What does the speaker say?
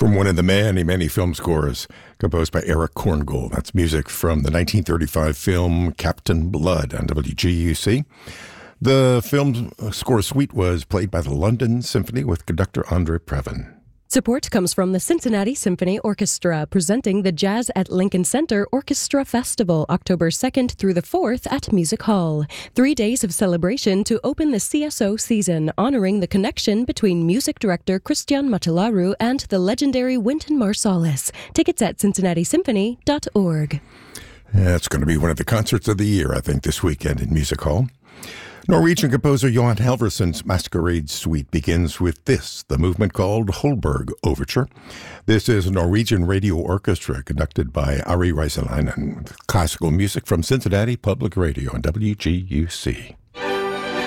from one of the many film scores composed by Eric Korngold. That's music from the 1935 film Captain Blood on WGUC. The film score suite was played by the London Symphony with conductor Andre Previn. Support comes from the Cincinnati Symphony Orchestra, presenting the Jazz at Lincoln Center Orchestra Festival, October 2nd through the 4th at Music Hall. 3 days of celebration to open the CSO season, honoring the connection between music director Christian Machelaru and the legendary Wynton Marsalis. Tickets at cincinnati-symphony.org. It's going to be one of the concerts of the year, I think, this weekend in Music Hall. Norwegian composer Johan Halvorsen's Masquerade Suite begins with this, the movement called Holberg Overture. This is a Norwegian radio orchestra conducted by Ari Reiselainen, with classical music from Cincinnati Public Radio and WGUC.